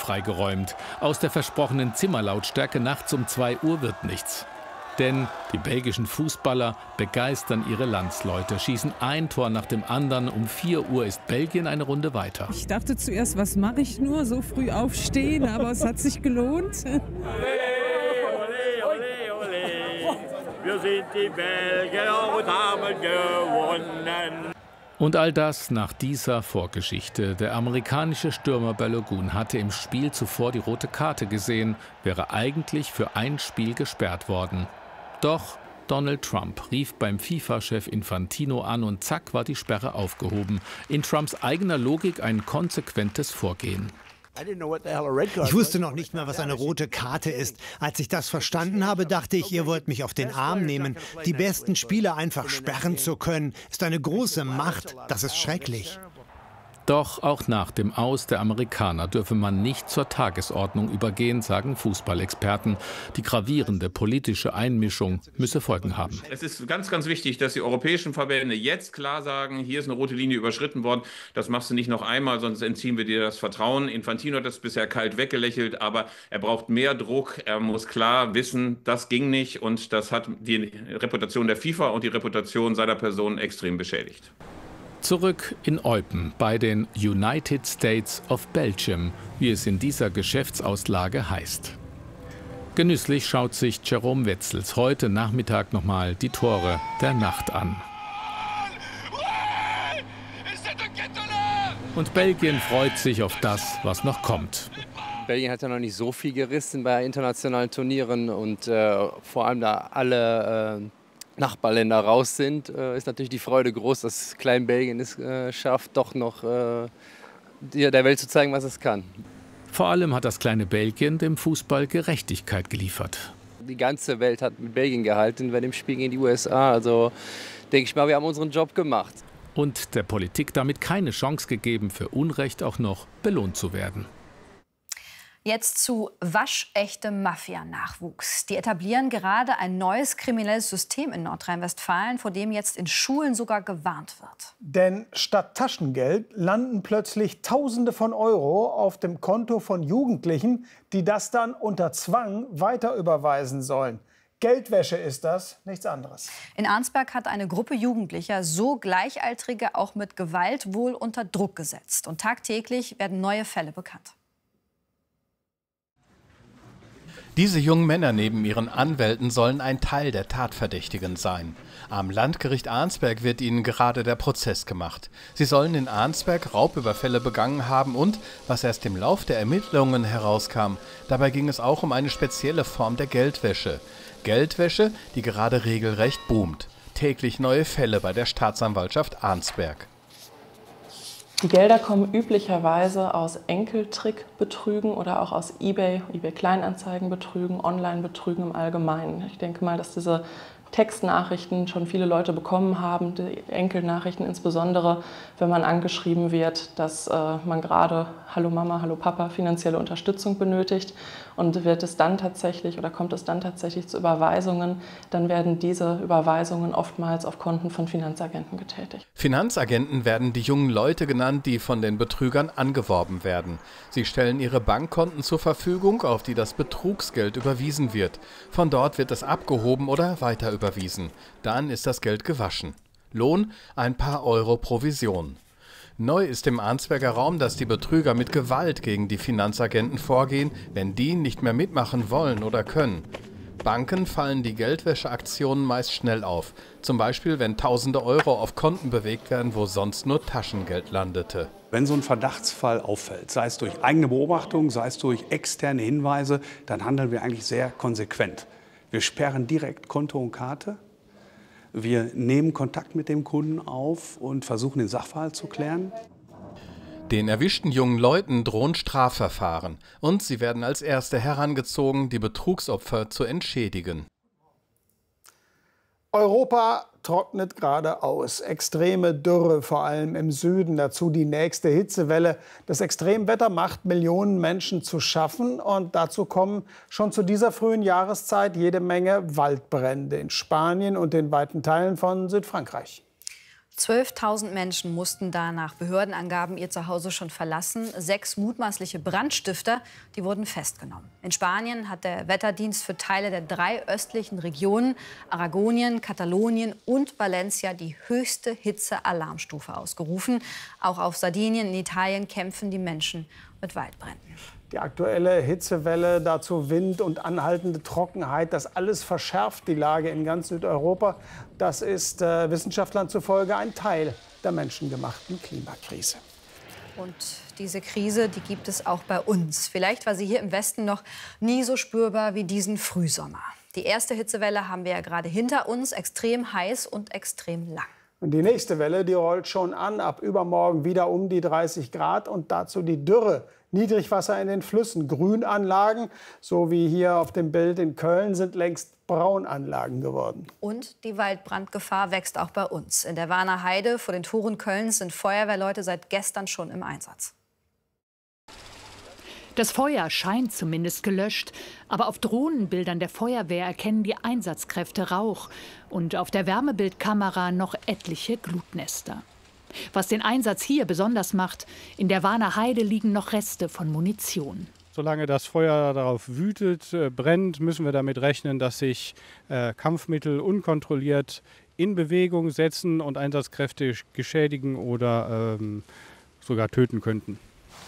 freigeräumt. Aus der versprochenen Zimmerlautstärke nachts um 2 Uhr wird nichts. Denn die belgischen Fußballer begeistern ihre Landsleute, schießen ein Tor nach dem anderen. Um 4 Uhr ist Belgien eine Runde weiter. Ich dachte zuerst, was mache ich nur, so früh aufstehen, aber es hat sich gelohnt. Ole, ole, ole. Wir sind die Belgier und haben gewonnen. Und all das nach dieser Vorgeschichte. Der amerikanische Stürmer Balogun hatte im Spiel zuvor die rote Karte gesehen, wäre eigentlich für ein Spiel gesperrt worden. Doch Donald Trump rief beim FIFA-Chef Infantino an und zack war die Sperre aufgehoben. In Trumps eigener Logik ein konsequentes Vorgehen. Ich wusste noch nicht mal, was eine rote Karte ist. Als ich das verstanden habe, dachte ich, ihr wollt mich auf den Arm nehmen. Die besten Spieler einfach sperren zu können, ist eine große Macht. Das ist schrecklich. Doch auch nach dem Aus der Amerikaner dürfe man nicht zur Tagesordnung übergehen, sagen Fußballexperten. Die gravierende politische Einmischung müsse Folgen haben. Es ist ganz, ganz wichtig, dass die europäischen Verbände jetzt klar sagen, hier ist eine rote Linie überschritten worden. Das machst du nicht noch einmal, sonst entziehen wir dir das Vertrauen. Infantino hat das bisher kalt weggelächelt, aber er braucht mehr Druck. Er muss klar wissen, das ging nicht und das hat die Reputation der FIFA und die Reputation seiner Person extrem beschädigt. Zurück in Eupen bei den United States of Belgium, wie es in dieser Geschäftsauslage heißt. Genüsslich schaut sich Jerome Wetzels heute Nachmittag nochmal die Tore der Nacht an. Und Belgien freut sich auf das, was noch kommt. Belgien hat ja noch nicht so viel gerissen bei internationalen Turnieren und vor allem da alle Nachbarländer raus sind, ist natürlich die Freude groß, dass Klein Belgien es schafft, doch noch der Welt zu zeigen, was es kann. Vor allem hat das kleine Belgien dem Fußball Gerechtigkeit geliefert. Die ganze Welt hat mit Belgien gehalten bei dem Spiel gegen die USA. Also denke ich mal, wir haben unseren Job gemacht. Und der Politik damit keine Chance gegeben, für Unrecht auch noch belohnt zu werden. Jetzt zu waschechtem Mafia-Nachwuchs. Die etablieren gerade ein neues kriminelles System in Nordrhein-Westfalen, vor dem jetzt in Schulen sogar gewarnt wird. Denn statt Taschengeld landen plötzlich Tausende von Euro auf dem Konto von Jugendlichen, die das dann unter Zwang weiterüberweisen sollen. Geldwäsche ist das, nichts anderes. In Arnsberg hat eine Gruppe Jugendlicher so Gleichaltrige auch mit Gewalt wohl unter Druck gesetzt. Und tagtäglich werden neue Fälle bekannt. Diese jungen Männer neben ihren Anwälten sollen ein Teil der Tatverdächtigen sein. Am Landgericht Arnsberg wird ihnen gerade der Prozess gemacht. Sie sollen in Arnsberg Raubüberfälle begangen haben und, was erst im Lauf der Ermittlungen herauskam, dabei ging es auch um eine spezielle Form der Geldwäsche. Geldwäsche, die gerade regelrecht boomt. Täglich neue Fälle bei der Staatsanwaltschaft Arnsberg. Die Gelder kommen üblicherweise aus Enkeltrickbetrügen oder auch aus eBay-Kleinanzeigenbetrügen, Online-Betrügen im Allgemeinen. Ich denke mal, dass diese Textnachrichten schon viele Leute bekommen haben, die Enkelnachrichten insbesondere, wenn man angeschrieben wird, dass man gerade Hallo Mama, Hallo Papa finanzielle Unterstützung benötigt und wird es dann tatsächlich oder kommt es dann tatsächlich zu Überweisungen, dann werden diese Überweisungen oftmals auf Konten von Finanzagenten getätigt. Finanzagenten werden die jungen Leute genannt, die von den Betrügern angeworben werden. Sie stellen ihre Bankkonten zur Verfügung, auf die das Betrugsgeld überwiesen wird. Von dort wird es abgehoben oder weiter überwiesen. Dann ist das Geld gewaschen. Lohn: ein paar Euro Provision. Neu ist im Arnsberger Raum, dass die Betrüger mit Gewalt gegen die Finanzagenten vorgehen, wenn die nicht mehr mitmachen wollen oder können. Banken fallen die Geldwäscheaktionen meist schnell auf. Zum Beispiel, wenn tausende Euro auf Konten bewegt werden, wo sonst nur Taschengeld landete. Wenn so ein Verdachtsfall auffällt, sei es durch eigene Beobachtung, sei es durch externe Hinweise, dann handeln wir eigentlich sehr konsequent. Wir sperren direkt Konto und Karte. Wir nehmen Kontakt mit dem Kunden auf und versuchen, den Sachverhalt zu klären. Den erwischten jungen Leuten drohen Strafverfahren und sie werden als Erste herangezogen, die Betrugsopfer zu entschädigen. Europa trocknet gerade aus. Extreme Dürre, vor allem im Süden. Dazu die nächste Hitzewelle. Das Extremwetter macht Millionen Menschen zu schaffen. Und dazu kommen schon zu dieser frühen Jahreszeit jede Menge Waldbrände in Spanien und in weiten Teilen von Südfrankreich. 12.000 Menschen mussten da nach Behördenangaben ihr Zuhause schon verlassen. 6 mutmaßliche Brandstifter, die wurden festgenommen. In Spanien hat der Wetterdienst für Teile der 3 östlichen Regionen, Aragonien, Katalonien und Valencia, die höchste Hitzealarmstufe ausgerufen. Auch auf Sardinien in Italien kämpfen die Menschen mit Waldbränden. Die aktuelle Hitzewelle, dazu Wind und anhaltende Trockenheit, das alles verschärft die Lage in ganz Südeuropa. Das ist Wissenschaftlern zufolge ein Teil der menschengemachten Klimakrise. Und diese Krise, die gibt es auch bei uns. Vielleicht war sie hier im Westen noch nie so spürbar wie diesen Frühsommer. Die erste Hitzewelle haben wir ja gerade hinter uns, extrem heiß und extrem lang. Und die nächste Welle, die rollt schon an, ab übermorgen wieder um die 30 Grad und dazu die Dürre. Niedrigwasser in den Flüssen, Grünanlagen, so wie hier auf dem Bild in Köln, sind längst Braunanlagen geworden. Und die Waldbrandgefahr wächst auch bei uns. In der Warner Heide vor den Toren Kölns sind Feuerwehrleute seit gestern schon im Einsatz. Das Feuer scheint zumindest gelöscht, aber auf Drohnenbildern der Feuerwehr erkennen die Einsatzkräfte Rauch und auf der Wärmebildkamera noch etliche Glutnester. Was den Einsatz hier besonders macht, in der Warner Heide liegen noch Reste von Munition. Solange das Feuer darauf wütet, brennt, müssen wir damit rechnen, dass sich Kampfmittel unkontrolliert in Bewegung setzen und Einsatzkräfte geschädigen oder sogar töten könnten.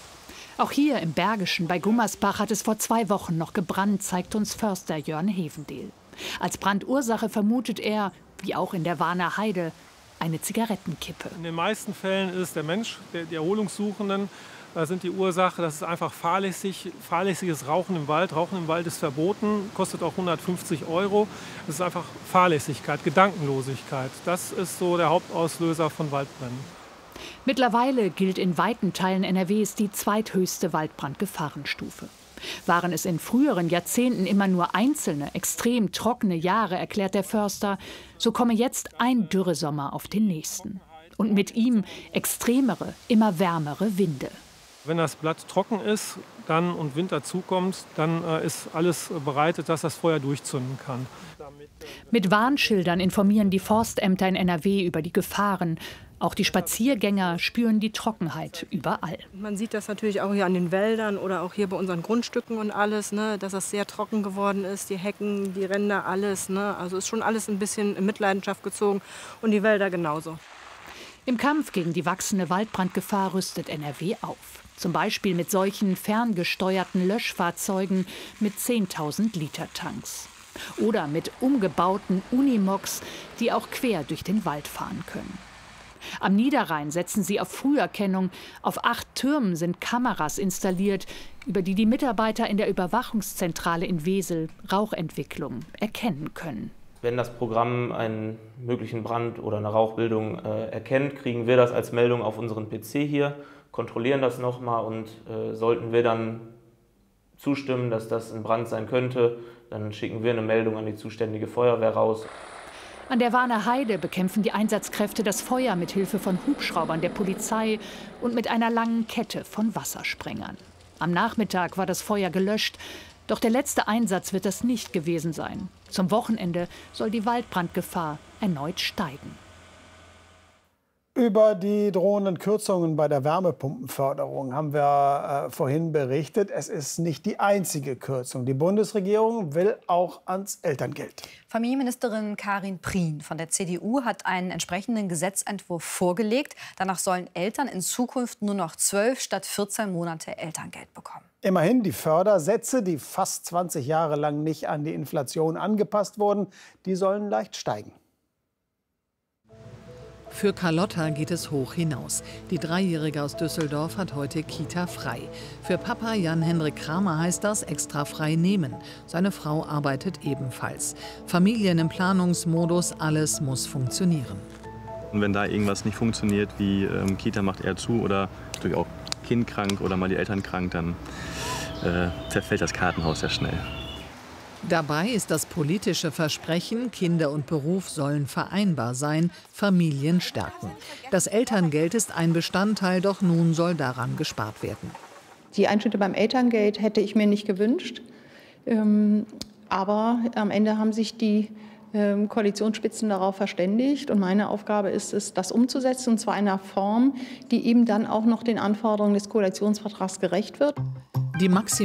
Auch hier im Bergischen bei Gummersbach hat es vor 2 Wochen noch gebrannt, zeigt uns Förster Jörn Hevendehl. Als Brandursache vermutet er, wie auch in der Warner Heide, eine Zigarettenkippe. In den meisten Fällen ist es der Mensch, die Erholungssuchenden, sind die Ursache. Das ist einfach fahrlässiges Rauchen im Wald. Rauchen im Wald ist verboten, kostet auch 150 €. Das ist einfach Fahrlässigkeit, Gedankenlosigkeit. Das ist so der Hauptauslöser von Waldbränden. Mittlerweile gilt in weiten Teilen NRWs die zweithöchste Waldbrandgefahrenstufe. Waren es in früheren Jahrzehnten immer nur einzelne, extrem trockene Jahre, erklärt der Förster, so komme jetzt ein Dürresommer auf den nächsten. Und mit ihm extremere, immer wärmere Winde. Wenn das Blatt trocken ist dann und Wind dazukommt, dann ist alles bereitet, dass das Feuer durchzünden kann. Mit Warnschildern informieren die Forstämter in NRW über die Gefahren. Auch die Spaziergänger spüren die Trockenheit überall. Man sieht das natürlich auch hier an den Wäldern oder auch hier bei unseren Grundstücken und alles, ne, dass das sehr trocken geworden ist. Die Hecken, die Ränder, alles. Ne, also ist schon alles ein bisschen in Mitleidenschaft gezogen und die Wälder genauso. Im Kampf gegen die wachsende Waldbrandgefahr rüstet NRW auf. Zum Beispiel mit solchen ferngesteuerten Löschfahrzeugen mit 10.000 Liter Tanks. Oder mit umgebauten Unimogs, die auch quer durch den Wald fahren können. Am Niederrhein setzen sie auf Früherkennung. Auf 8 Türmen sind Kameras installiert, über die die Mitarbeiter in der Überwachungszentrale in Wesel Rauchentwicklung erkennen können. Wenn das Programm einen möglichen Brand oder eine Rauchbildung erkennt, kriegen wir das als Meldung auf unseren PC hier, kontrollieren das nochmal und sollten wir dann zustimmen, dass das ein Brand sein könnte, dann schicken wir eine Meldung an die zuständige Feuerwehr raus. An der Warner Heide bekämpfen die Einsatzkräfte das Feuer mit Hilfe von Hubschraubern der Polizei und mit einer langen Kette von Wassersprengern. Am Nachmittag war das Feuer gelöscht, doch der letzte Einsatz wird das nicht gewesen sein. Zum Wochenende soll die Waldbrandgefahr erneut steigen. Über die drohenden Kürzungen bei der Wärmepumpenförderung haben wir vorhin berichtet. Es ist nicht die einzige Kürzung. Die Bundesregierung will auch ans Elterngeld. Familienministerin Karin Prien von der CDU hat einen entsprechenden Gesetzentwurf vorgelegt. Danach sollen Eltern in Zukunft nur noch 12 statt 14 Monate Elterngeld bekommen. Immerhin die Fördersätze, die fast 20 Jahre lang nicht an die Inflation angepasst wurden, die sollen leicht steigen. Für Carlotta geht es hoch hinaus. Die 3-Jährige aus Düsseldorf hat heute Kita frei. Für Papa Jan-Hendrik Kramer heißt das extra frei nehmen. Seine Frau arbeitet ebenfalls. Familien im Planungsmodus, alles muss funktionieren. Und wenn da irgendwas nicht funktioniert, wie Kita macht eher zu oder durch auch Kind krank oder mal die Eltern krank, dann zerfällt das Kartenhaus sehr schnell. Dabei ist das politische Versprechen, Kinder und Beruf sollen vereinbar sein, Familien stärken. Das Elterngeld ist ein Bestandteil, doch nun soll daran gespart werden. Die Einschnitte beim Elterngeld hätte ich mir nicht gewünscht. Aber am Ende haben sich die Koalitionsspitzen darauf verständigt. Und meine Aufgabe ist es, das umzusetzen, und zwar in einer Form, die eben dann auch noch den Anforderungen des Koalitionsvertrags gerecht wird. Die maximale